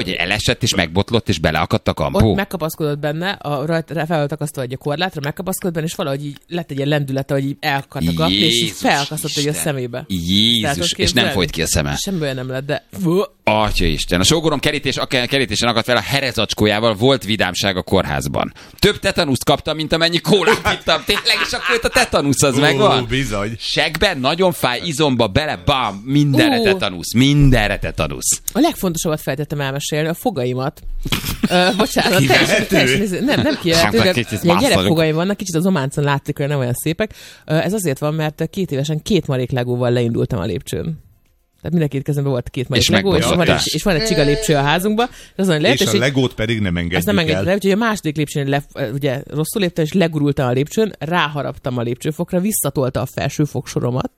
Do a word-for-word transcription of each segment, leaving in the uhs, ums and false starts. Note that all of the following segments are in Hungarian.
Vagy elesett és megbotlott és beleakadt a kampó? Ott megkapaszkodott benne, a rajta fel volt akasztva egy a korlátra, megkapaszkodott benne, és valahogy így lett egy ilyen lendülete, hogy így elakadt a kapni, és így felakasztott egy a szemébe. Jézus, és nem folyt ki a szeme. Semmiből nem lett, de... Atyaisten, a sógorom kerítés, kerítésen akadt fel a herezacskójával, volt vidámság a kórházban. Több tetanuszt kaptam, mint amennyi kólát ittam. Tényleg, és akkor itt a tetanusz az megvan. Ó, bizony. Segben, nagyon fáj, izomba, bele, bam, mindenre Ú. tetanusz, mindenre tetanusz. A legfontosabbat feltettem elmesélni, a fogaimat. Uh, bocsánat, teljesen, teljesen, nem, nem kijelentő, de ilyen gyerekfogaim vannak, kicsit az ománcon látszik, hogy nem olyan szépek. Uh, ez azért van, mert két évesen két marék legóval leindultam a lépcsőn. Tehát mindenki kezemben volt két marék és legó, és van, egy, és van egy csiga lépcső a házunkban. És, lehet, és a legót pedig nem engedjük azt nem engedjük el. el. Úgyhogy a második lépcsőn le, ugye, rosszul léptem, és legurultam a lépcsőn, ráharaptam a lépcsőfokra, visszatolta a felső fogsoromat.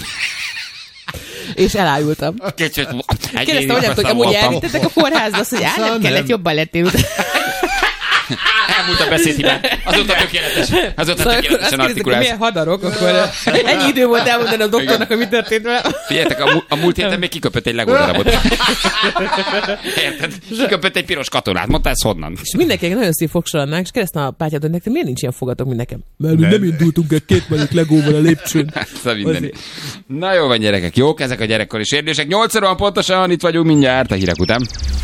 És elájultam. Kérdeztem, hogy, hogy amúgy elvittetek a kórházba, azt, hogy á, nem kellett, jobban lettél utána. Elmúlt a beszédhibán. Azóta tökéletes. Azóta szóval tökéletesen artikulálsz. Milyen hadarok, akkor ennyi idő volt elmondani a doktornak, hogy mi történt vele. Figyeljetek, a, a múlt héten még kiköpött egy legódarabot. Érted? Kiköpött egy piros katonát. Mondta, ez honnan? És mindenkinek nagyon szép fogsorannánk, és kérdeztem a pátyát, hogy nektek miért nincs ilyen fogatok, mint nekem? Mert nem, nem indultunk egy két marék legóval a lépcsőn. Na jó van, gyerekek, jók ezek a gyerekkori sérülések. nyolc óra pontosan itt vagyunk mindjárt a hírek után.